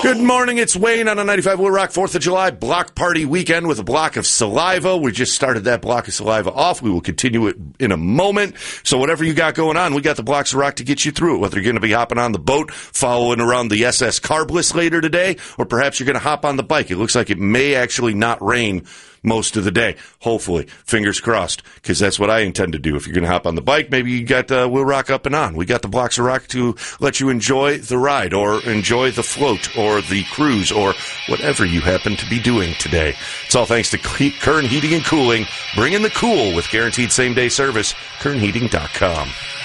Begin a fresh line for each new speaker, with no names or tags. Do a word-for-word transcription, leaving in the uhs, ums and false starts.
Good morning, it's Wayne on a ninety-five Will Rock fourth of July block party weekend with a block of saliva. We just started that block of saliva off. We will continue it in a moment. So whatever you got going on, we got the blocks of rock to get you through it. Whether you're going to be hopping on the boat, following around the S S Carbless later today, or perhaps you're going to hop on the bike. It looks like it may actually not rain most of the day. Hopefully. Fingers crossed, because that's what I intend to do. If you're going to hop on the bike, maybe you got uh, Will Rock up and on. We got the blocks of rock to let you enjoy the ride or enjoy the float or the cruise or whatever you happen to be doing today. It's all thanks to Kern Heating and Cooling. Bring in the cool with guaranteed same-day service. Kern Heating dot com.